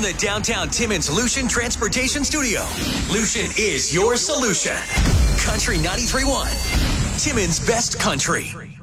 the downtown Timmins Lucian Transportation Studio, Lucian is your solution. Country 93.1, Timmins' best country.